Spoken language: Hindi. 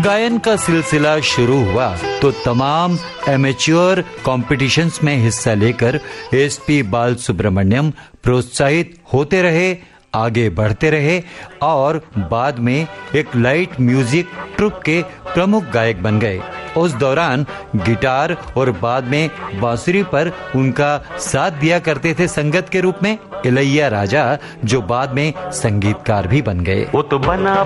गायन का सिलसिला शुरू हुआ तो तमाम एमेच्योर कॉम्पिटिशन्स में हिस्सा लेकर एसपी बालसुब्रमण्यम प्रोत्साहित होते रहे, आगे बढ़ते रहे और बाद में एक लाइट म्यूजिक ट्रुप के प्रमुख गायक बन गए। उस दौरान गिटार और बाद में बांसुरी पर उनका साथ दिया करते थे संगत के रूप में इलैया राजा, जो बाद में संगीतकार भी बन गए। वो तो बना